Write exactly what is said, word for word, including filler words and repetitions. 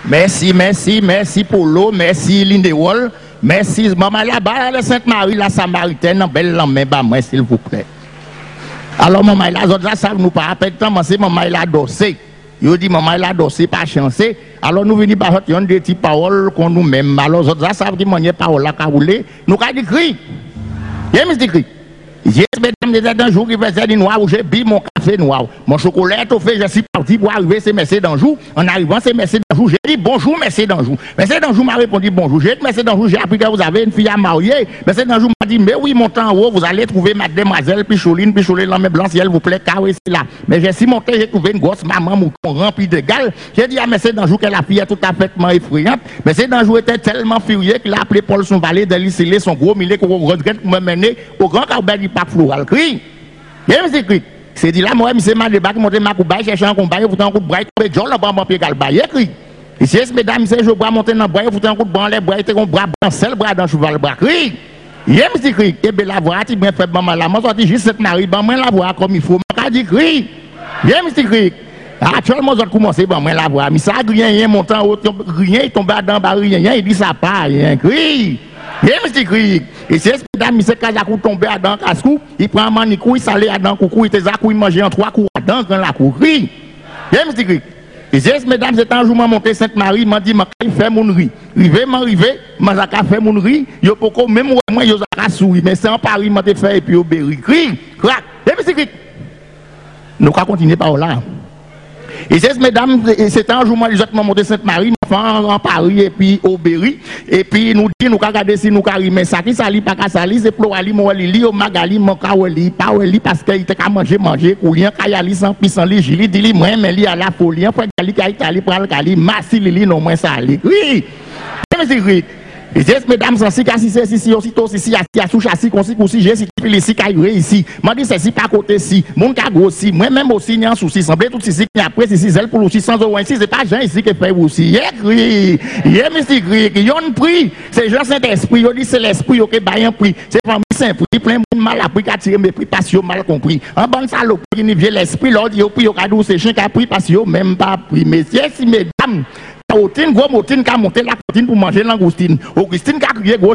Merci, merci, merci pour l'eau, merci Lindewol, merci maman là-bas, la Sainte-Marie, la Samaritaine, belle lame, bah moi s'il vous plaît. Alors maman là, autres là savent nous pas après temps, c'est maman là dossé. Yo dit maman là dossé pas chancé. Alors nous venons par une des petites paroles qu'on nous même. Alors autres là savent qui manier parole là qu'a roulé, nous qu'a écrit. Y'a mis écrit. Yes, mesdames, des un jour qui faisait du noir où j'ai bu mon café noir. Mon chocolat est fait, je suis parti pour arriver, c'est Messieurs d'Anjou. En arrivant, c'est Messieurs d'Anjou. J'ai dit bonjour, Messieurs d'Anjou. Messieurs d'Anjou m'a répondu bonjour. J'ai dit Messieurs d'Anjou, j'ai appris que vous avez une fille à marier. Messieurs d'Anjou m'a dit, mais oui, montez en haut, vous allez trouver mademoiselle Picholine, Picholine, l'homme blanc, s'il vous plaît, carré là. Mais j'ai si monté, j'ai trouvé une grosse maman mouton remplie de gales. J'ai dit à Messieurs d'Anjou que la fille est tout à fait effrayante. Messieurs d'Anjou était tellement furieux qu'il a appelé Paul son valet de l'I son gros millet qu'on regrette pour me mener au grand carbone du parc floral. Cri. Bien, monsieur Cri. C'est dit là, moi, monsieur m'a débarqué, monter ma coupe, chercher un combat, vous un coup de bras, et John, là, mon pied, galbaye, cri. Ici, mesdames, monsieur, je bois monter dans le bras, vous un coup de bras, les bras, et un bras, un seul bras dans le cheval, bras, cri. Bien, monsieur Cri. Et bien, la voix, tu bien fait, maman, là, moi, sorti juste cette marie, ben, moi, la voix, comme il faut, m'a dit, cri. Bien, monsieur Cri. Actuellement, j'ai commencé, ben, moi, la voix, mais ça, rien, rien, montant, rien, il tombe dans le rien, il dit ça pas, rien, cri. Bien, monsieur Cri. Et c'est mesdames, monsieur Kazakou tombé à dans Kaskou, il prend un manicou, il s'allait à dans coucou, il te zakou, il mangeait en trois coups à dans quand la courie. Bien, monsieur Cri. Et c'est mesdames, c'est un jour, m'a monté Sainte-Marie, m'a dit, m'a fait mon riz. Rivé, m'a rivé, m'a fait mon riz, yo poko, même moi, yo zaka souri, mais c'est en Paris, m'a fait, et puis au Berry. Cri, crac. Bien, monsieur Cri. Nous allons continuer par là. Et c'est mesdames, c'est un jour, moi, exactement monté Sainte-Marie, en Paris et puis au Berry. Et puis nous dit, nous regardons si nous carrément ça qui sali, pas qu'à sali, c'est plurali, mon li, au magali, mon kaweli, pas weli, parce qu'il était qu'à manger, manger, ou lien, kayali, sans puissant, li, jili, dit li, moi, mais li à la folie, pour gali, kayali, pral kali, massi, li, non, moins sali. Oui! C'est vrai. Et c'est mesdames, si si c'est ici, aussitôt, si, si, à souche, assis, consi, consi, j'ai si, ici, caillé ici. M'a dit, c'est si, pas côté si, mon cas aussi, moi-même aussi, il y a un souci, semblait tout ici, qui après, si, si, elle pour aussi, sans euro, ici, c'est pas gens ici qui fait aussi. Y'a écrit, y'a mystique, y'a un prix, c'est Jean Saint-Esprit, y'a dit, c'est l'esprit, ok, bah, un prix, c'est famille Saint-Prix, plein de mal appris, qu'à tirer mes prix, parce que mal compris. En bonne salope, il vient l'esprit, l'autre, y'a pris, y'a cadeau, c'est chien qui a pris, parce que même pas pris. Messieurs, si mesdames, Autine, gros motine qui a monté la cantine pour manger langoustine. Augustine qui a crié gros